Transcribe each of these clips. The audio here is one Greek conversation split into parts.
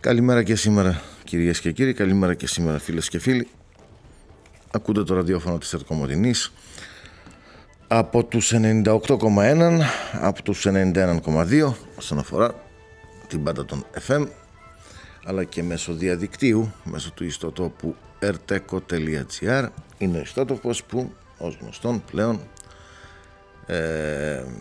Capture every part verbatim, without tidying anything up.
Καλημέρα και σήμερα κυρίες και κύριοι, καλημέρα και σήμερα φίλες και φίλοι. Ακούτε το ραδιόφωνο της Ερκομοτηνής από τους ενενήντα οκτώ κόμμα ένα, από τους ενενήντα ένα κόμμα δύο όσον αφορά την πάντα των εφ εμ, αλλά και μέσω διαδικτύου, μέσω του ιστοτόπου ερτέκο τελεία τζι άρ. Είναι ο ιστότοπος που ως γνωστόν πλέον ε,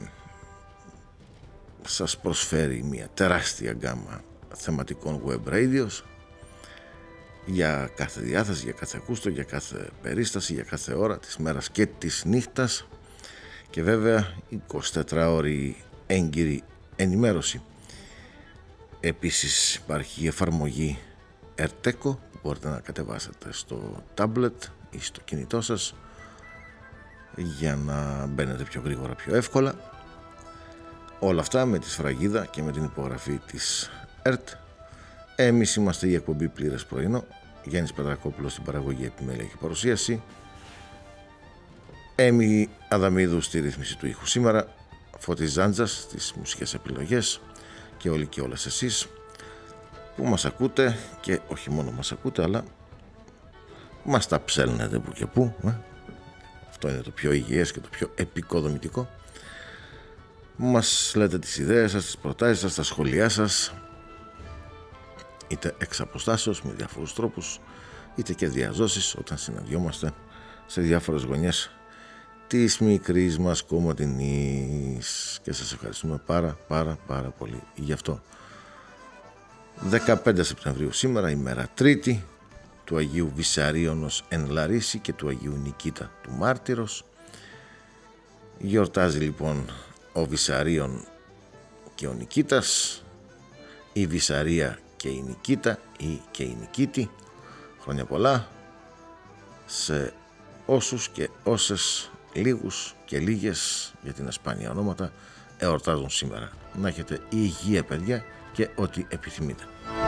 σας προσφέρει μια τεράστια γκάμα θεματικών web radios για κάθε διάθεση, για κάθε ακούστο, για κάθε περίσταση, για κάθε ώρα της μέρας και της νύχτας, και βέβαια εικοσιτετράωρη έγκυρη ενημέρωση. Επίσης υπάρχει η εφαρμογή Ερτέκο που μπορείτε να κατεβάσετε στο tablet ή στο κινητό σας για να μπαίνετε πιο γρήγορα, πιο εύκολα. Όλα αυτά με τη σφραγίδα και με την υπογραφή της ΕΡΤ. Εμείς είμαστε η εκπομπή Πλήρες Πρωινό. Γιάννης Πετρακόπουλος στην παραγωγή, επιμέλεια και παρουσίαση. Έμι Αδαμίδου στη ρύθμιση του ήχου σήμερα. Φώτης Ζάντζας στις μουσικές επιλογές. Και όλοι και όλες εσείς που μας ακούτε, και όχι μόνο μας ακούτε, αλλά μας τα ψέλνετε που και που. Ε? Αυτό είναι το πιο υγιές και το πιο επικοδομητικό. Μας λέτε τις ιδέες σας, τις προτάσεις σας, τα σχόλιά σας, είτε εξ αποστάσεως με διάφορους τρόπους, είτε και διαζώσεις όταν συναντιόμαστε σε διάφορες γωνιές της μικρής μας Κομοτηνής, και σας ευχαριστούμε πάρα πάρα πάρα πολύ γι' αυτό. δεκαπέντε Σεπτεμβρίου σήμερα, ημέρα Τρίτη, του Αγίου Βυσαρίωνος εν Λαρίση και του Αγίου Νικήτα του Μάρτυρος. Γιορτάζει λοιπόν ο Βυσαρίων και ο Νικήτας, η Βυσαρία και η Νικήτα ή και η Νικήτη. Χρόνια πολλά σε όσους και όσες, λίγους και λίγες, για την ασπάνια ονόματα, εορτάζουν σήμερα. Να έχετε υγεία παιδιά και ό,τι επιθυμείτε.